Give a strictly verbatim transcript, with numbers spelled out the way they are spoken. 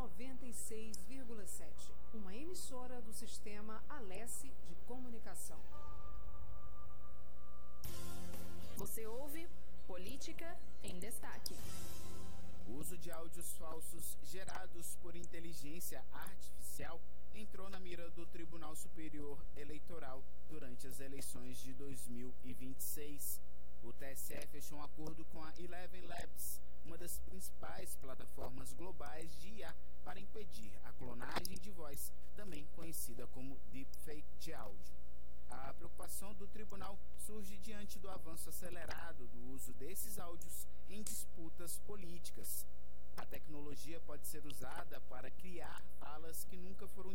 noventa e seis vírgula sete, uma emissora do Sistema Alesse de Comunicação. Você ouve Política em Destaque. O uso de áudios falsos gerados por inteligência artificial entrou na mira do Tribunal Superior Eleitoral durante as eleições de dois mil e vinte e seis. O T S E fechou um acordo com a Eleven Labs, uma das principais plataformas globais de I A, para impedir a clonagem de voz, também conhecida como deepfake de áudio. A preocupação do tribunal surge diante do avanço acelerado do uso desses áudios em disputas políticas. A tecnologia pode ser usada para criar falas que nunca foram